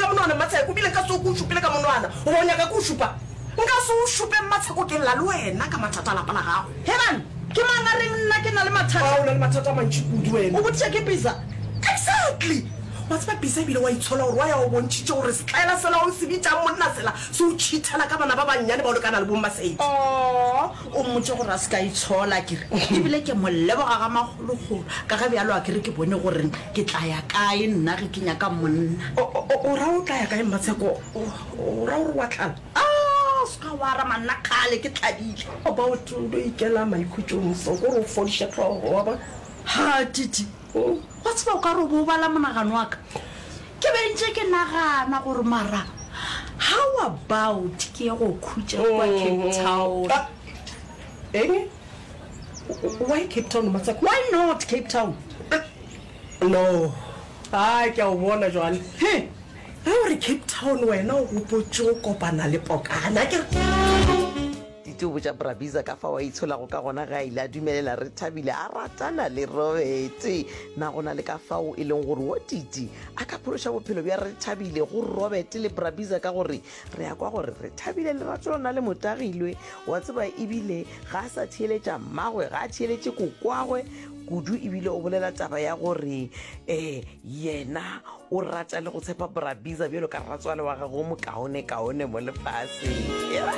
ka monwana Matsheko bile ka so go shupile ka monwana o bonya ka go shupa nka so shupe Matsheko ke la le wena ka mathata la pala gago Heban ke manga re nna ke na le mathata o le mathata mantši kudu wena o botse ke pizza exactly what's my pizza bile wa itshola gore wa ya o bontšitše gore setlaela sela o se bitšang monna sela se o tšhithela ka bana ba bannyane ba o lekana le bomma seiti o mmotse gore a se ka itshola kere ebile ke molleboga ga magologolo ka ga bjalo a kere ke bone gore ke tla ya kae nna ge ke nyaka monna o ra o tla ya kae Matsheko o ra gore wa tlala ska wara manna kgale ke tlhabile o ba o tulo ikela maikhutsong so gore o fodiša tlhogo wa ba ha titi wa tseba o ka re bo bala monagano wa ka ke bentse ke nagana gore mara how about ke go khutša kwa Cape Town why Cape Town Matsheko why not Cape Town no ke a o bona jwale ga gore Cape Town wena o gopotse o kopana le pokana ke Tito botsa Brabiza ka fa wa itshola go ka gona ga ile a dumelela Rethabile a ratana le Robert na gona le ka fa o ileng gore wo Titi a ka phološa bophelo bja Rethabile go Robert le Brabiza ka gore re ya kwa gore Rethabile le ratsona le motagilwe wa tseba ebile ga sa theeletša mmagwe ga a theeletše kokwagwe kudu ebile o bolela taba ya gore yena o rata le go tshepa Brabiza bjalo ka ratswale wa gago mo kaone mo lefaseng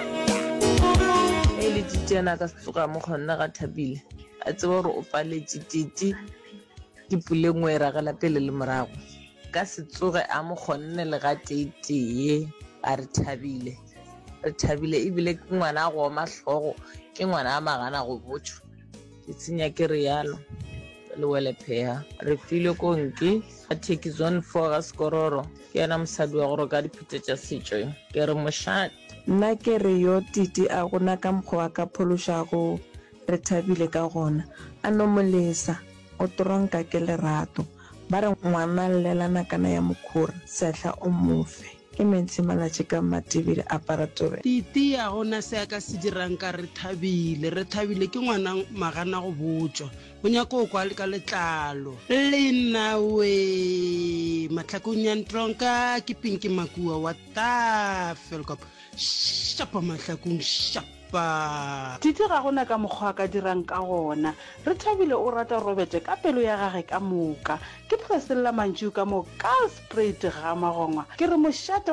le Titi yana ka setsoga mo kgonna ga Thabile a tseba gore o paletše Titi ke pule ngwe e ragela pele le morago ka setsoge a mo kgonne le ga teitee a Rethabile ebile ke ngwana a go oma tlhogo ke ngwana a magana go botšwa ke tsenya ke rialo le wele pheha re file konke a take zone 4 ga Skororo ke yana mosadi wa gore ka diphete tša setšo ke re mošate nna ke re yo Titi a gona ka mokgwa wa ka phološago Rethabile ka gona a no molesa o toronka ke lerato ba re ngwana llelana kana ya mokhura setla o mofe ke mentsi malatše ka Matebile aparatobe Titi ya gona se ka se dirang ka Rethabile ke ngwana magana go botswa o nyaka o kwa le ka letlalo le nawe matlhakong ya ntronka ke Pinki Makua wa Tafelkop shapa mahlakong shapa Titi ga gona ka mokgwa ka dirang ka gona Rethabile o rata Robert ka pelo ya gage ka moka ke presella mantšu ka mo ka straight ga magongwa ke re mošate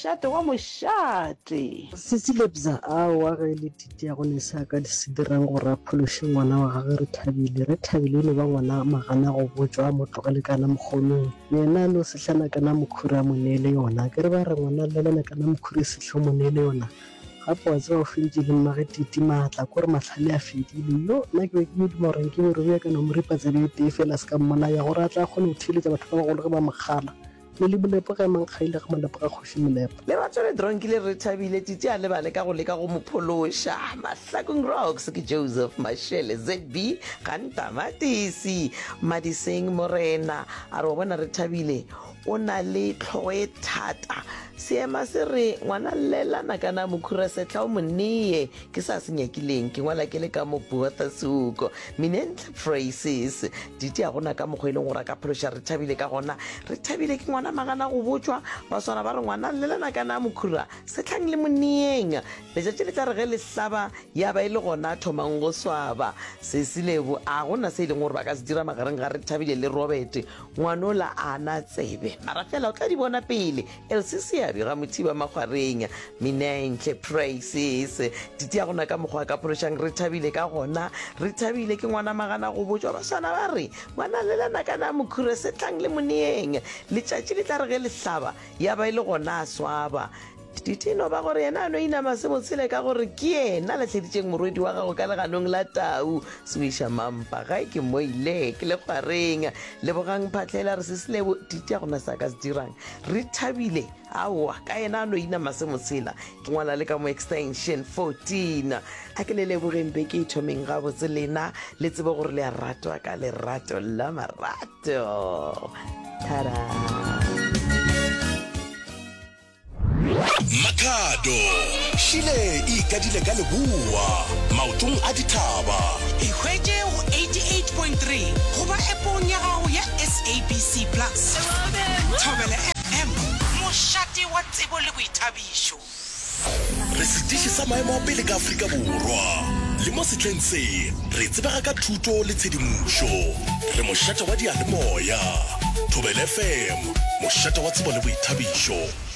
Sitsilebza a wa ge le Titi ya gone sa ka se dirang gore a phološe ngwana wa gage Rethabile le ba ngwana magana go botswa mo tlogele kana mogolong yena no sehlana kana mokhura monele yona ke re ba re ngwana lelana kana mokhura sehlo monele yona gape wa tseba o fentile mmage Titi maatla kore matlhale a fedile yo nna ke be ke medimo goreng ke bore ya kana moripatsebe tee fela se ka mmona ya gore a tla kgone go theeletša batho ba bagolo ge ba mogala le bolepo ga mankgaile ga malepo ga kgoši molepo le ratswale dronki le Rethabile Titi a lebale ka go leka go mo phološa Mahlakong Rocks ke Joseph Mashele ZB Gantamatisi Madiseng Morena a re o bona Rethabile o na le tlhogo e thata seema se re ngwana llelana kana mokhura setla o monee ke sa se nyakileng ke ngwala ke le ka mo Buatha Suko Minentle Phrases Titi a gona ka mokgwa ile gore ka phološa Rethabile ka gona Rethabile ke ngwana magana go botswa ba swana ba re ngwana llelana kana mokhura setlang le moneeng letšatši le tla re ge le hlaba ya ba ile gona thomang go swaba Sesilebo a gona se ile gore ba ka se dira magareng ga Rethabile le Robert ngwanola ana tsebe mara fela o tla di bona pele LCC ya bega mothiba magwareng Minentle Phrases Titi ya gona ka mokgwa ka phološang Rethabile ka gona Rethabile ke ngwana magana go botswa ba swana ba re ngwana llelana kana mokhura setlang le moneeng letšatši le tla re ge le hlaba ya ba ile gona a swaba Titi no ba gore yena no inama se motshele ka gore ke yena latlheditšeng morwedi wa gago ka leganong la tau Swisha Mampa ga ke moile ke le kgwareng lebogang phatlhela re Sesilebo Titi ya gona sa ka se dirang Rethabile aowa ka yena no inama se motshela ke ngwala le ka mo extension 14 a ke le lebogeng beke e thomeng ga botse lena le tsebe gore le a ratwa ka lerato la marato tada Makhado Shile ikadile ka leboa maotong a dithaba e hwetše go 88.3 go ba epong ya gago ya SABC Plus Thobela FM Mošate tsebo le boithabišo. Re setiši sa maemo a pele ka Afrika Borwa. Le mo setleng se, re tsebega ka thuto le tshedimošo. Re mošate wa dialemoya. Thobela FM, mošate wa tsebo le boithabišo.